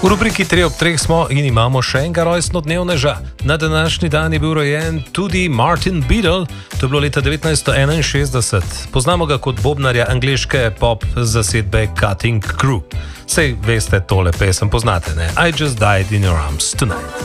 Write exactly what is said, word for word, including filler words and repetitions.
V rubriki tri ob treh smo in imamo še enega rojstnodnevneža. Na današnji dan je bil rojen tudi Martin Beadle, to je bilo leta devetnajststo enainšestdeset. Poznamo ga kot bobnarja angleške pop zasedbe Cutting Crew. Sej veste, tole pesem poznate, ne? I Just Died in Your Arms Tonight.